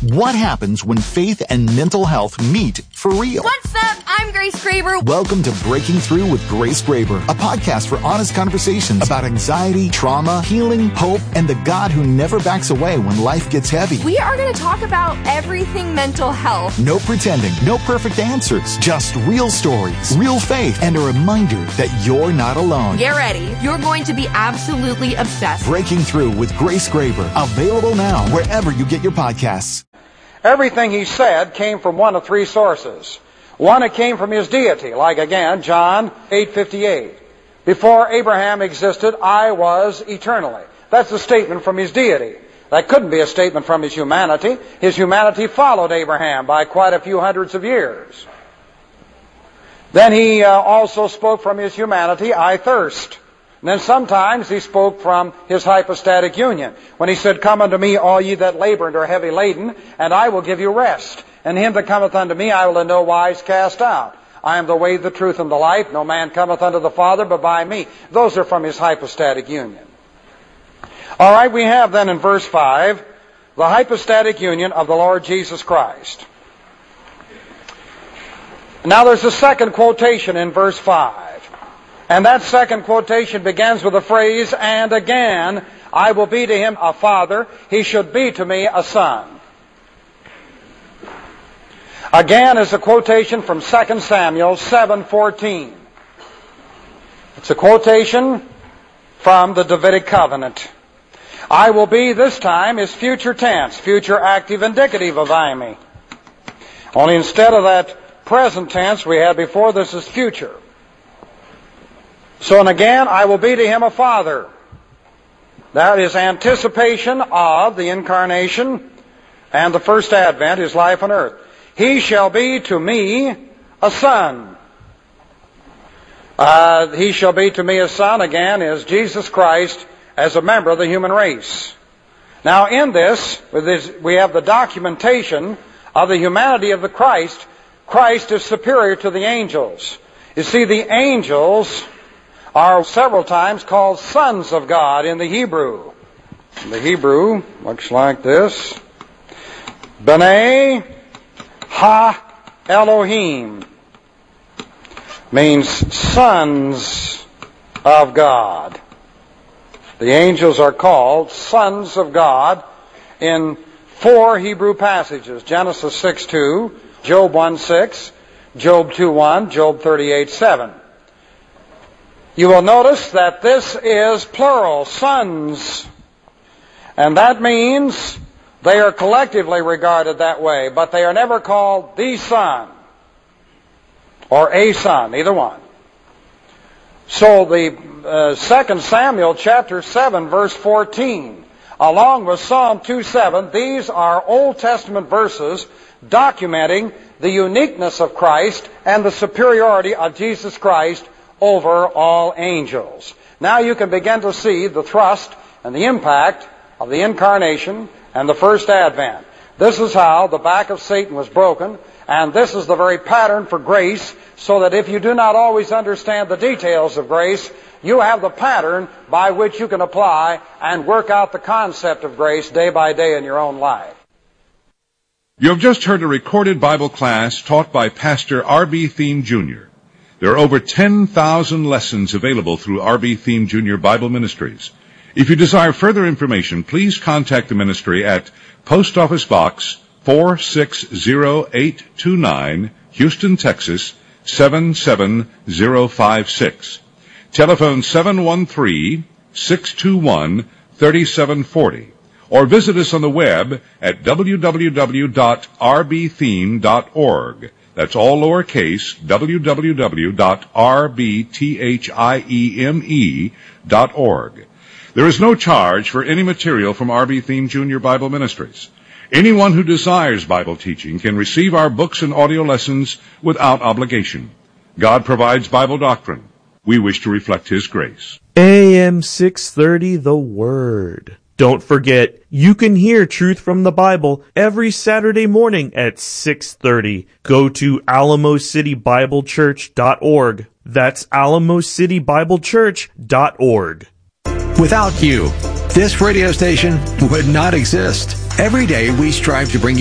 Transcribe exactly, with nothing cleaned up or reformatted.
What happens when faith and mental health meet for real? What's up? I'm Grace Graber. Welcome to Breaking Through with Grace Graber, a podcast for honest conversations about anxiety, trauma, healing, hope, and the God who never backs away when life gets heavy. We are going to talk about everything mental health. No pretending, no perfect answers, just real stories, real faith, and a reminder that you're not alone. Get ready. You're going to be absolutely obsessed. Breaking Through with Grace Graber, available now wherever you get your podcasts. Everything he said came from one of three sources. One, it came from his deity, like again, John eight fifty-eight. Before Abraham existed, I was eternally. That's a statement from his deity. That couldn't be a statement from his humanity. His humanity followed Abraham by quite a few hundreds of years. Then he uh, also spoke from his humanity, I thirst. And then sometimes he spoke from his hypostatic union, when he said, Come unto me, all ye that labor and are heavy laden, and I will give you rest. And him that cometh unto me I will in no wise cast out. I am the way, the truth, and the life. No man cometh unto the Father but by me. Those are from his hypostatic union. All right, we have then in verse five, the hypostatic union of the Lord Jesus Christ. Now there's a second quotation in verse five. And that second quotation begins with the phrase, and again, I will be to him a father, he should be to me a son. Again is a quotation from Second Samuel seven fourteen. It's a quotation from the Davidic covenant. I will be this time is future tense, future active indicative of I me. Only instead of that present tense we had before, this is future. So, and again, I will be to him a father. That is anticipation of the incarnation and the first advent, his life on earth. He shall be to me a son. Uh, he shall be to me a son, again, is Jesus Christ as a member of the human race. Now, in this, with this, we have the documentation of the humanity of the Christ. Christ is superior to the angels. You see, the angels are several times called sons of God in the Hebrew. In the Hebrew looks like this. B'nai Ha Elohim means sons of God. The angels are called sons of God in four Hebrew passages. Genesis six two, Job one six, Job two one, Job thirty-eight seven. You will notice that this is plural, sons. And that means they are collectively regarded that way, but they are never called the son or a son, either one. So the uh, Second Samuel chapter seven, verse fourteen, along with Psalm two seven, these are Old Testament verses documenting the uniqueness of Christ and the superiority of Jesus Christ over all angels. Now you can begin to see the thrust and the impact of the incarnation and the first advent. This is how the back of Satan was broken, and this is the very pattern for grace, so that if you do not always understand the details of grace, you have the pattern by which you can apply and work out the concept of grace day by day in your own life. You have just heard a recorded Bible class taught by Pastor R B Thiem Junior There are over ten thousand lessons available through R B Thiem Junior Bible Ministries. If you desire further information, please contact the ministry at Post Office Box four six zero eight two nine, Houston, Texas seven seven zero five six. Telephone seven one three, six two one, three seven four zero. Or visit us on the web at w w w dot r b thiem dot org. That's all lowercase, w w w dot r b thiem dot org. There is no charge for any material from R B Thiem Junior Bible Ministries. Anyone who desires Bible teaching can receive our books and audio lessons without obligation. God provides Bible doctrine. We wish to reflect His grace. A M six thirty, The Word. Don't forget, you can hear Truth from the Bible every Saturday morning at six thirty. Go to alamo city bible church dot org. That's alamo city bible church dot org. Without you, this radio station would not exist. Every day we strive to bring you